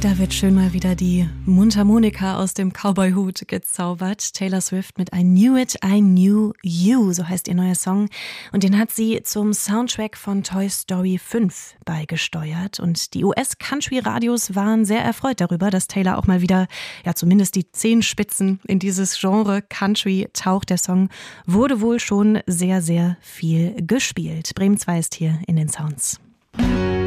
Da wird schön mal wieder die Mundharmonika aus dem Cowboy-Hut gezaubert. Taylor Swift mit I Knew It, I Knew You, so heißt ihr neuer Song. Und den hat sie zum Soundtrack von Toy Story 5 beigesteuert. Und die US-Country-Radios waren sehr erfreut darüber, dass Taylor auch mal wieder, ja zumindest die Zehenspitzen in dieses Genre Country taucht. Der Song wurde wohl schon sehr, sehr viel gespielt. Bremen 2 ist hier in den Sounds.